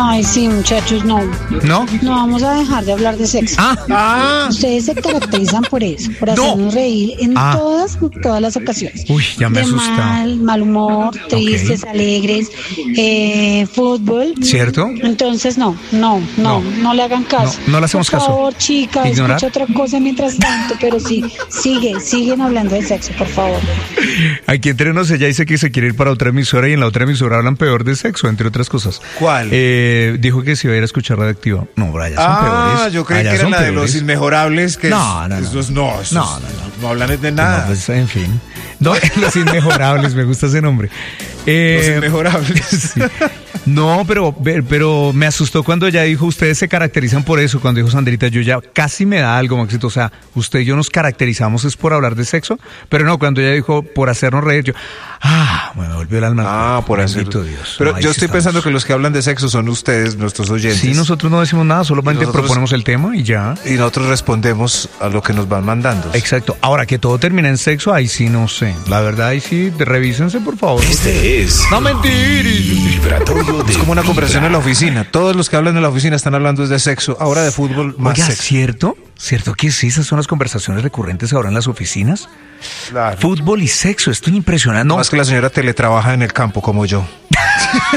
Ay, sí, muchachos, no. ¿No? No vamos a dejar de hablar de sexo. Ustedes se caracterizan por eso, por hacernos reír en todas las ocasiones. Uy, ya me asusta. Mal humor, tristes, alegres, fútbol. ¿Cierto? Entonces, no le hagan caso. No le hacemos caso. Por favor, chica, ¿Ignorar? escucha otra cosa mientras tanto, pero sí, siguen hablando de sexo, por favor. Aquí entre nos, ella dice que se quiere ir para otra emisora y en la otra emisora hablan peor de sexo, entre otras cosas. ¿Cuál? Dijo que se iba a ir a escuchar Radioactiva. No, Brian, son peores. Yo creí que era la de los inmejorables. Que no. No hablan de nada. No, pues, en fin. No, los inmejorables, me gusta ese nombre. Los inmejorables. Sí. No, pero me asustó cuando ella dijo, ustedes se caracterizan por eso. Cuando dijo Sandrita, yo ya casi me da algo, Maxito. O sea, usted y yo nos caracterizamos es por hablar de sexo. Pero no, cuando ella dijo, por hacernos reír, yo, me volvió el alma. Por hacerlo. Dios. Pero no, yo sí estoy pensando que los que hablan de sexo son ustedes, nuestros oyentes. Sí, nosotros no decimos nada, solamente proponemos el tema y ya. Y nosotros respondemos a lo que nos van mandando. Exacto. Ahora, que todo termina en sexo, ahí sí no sé. La verdad, ahí sí, revísense, por favor. Este es... No mentir. Vibratorio de Es como una conversación en la oficina. Todos los que hablan en la oficina están hablando de sexo. Ahora de fútbol, más Oiga, sexo. ¿Cierto que sí? Esas son las conversaciones recurrentes ahora en las oficinas. Claro. Fútbol y sexo, esto es impresionante. No, Más que la señora teletrabaja en el campo como yo.